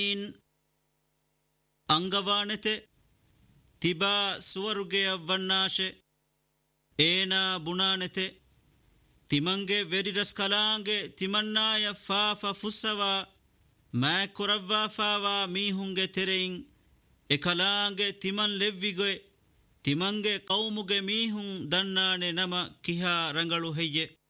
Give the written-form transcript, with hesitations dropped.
ಅಂಗವಾಣತೆ ತಿಬಾ ಸುವರುಗೆಯ ವಣ್ಣಾಶೆ ಏನ ಬುಣಾನೆತೆ ತಿಮಂಗೆ ವೆರಿರಸ್ ಕಲಾಂಗೆ ತಿಮನ್ನಾಯ ಫಾಫ ಫುಸ್ಸವ ಮೈ ಕುರವ್ವಾ fava ಮೀಹುಂಗೆ ತೆರೆಯಿಂ A ಕಲಾಂಗೆ ತಿಮನ್ ಲೆವ್ವಿಗೊಯ್ ತಿಮಂಗೆ ಕೌಮುಗೆ ಮೀಹುಂ ದಣ್ಣಾಣೆ ನಮ ಕಿಹಾ ರಂಗಳು ಹೆಯ್ಯೆ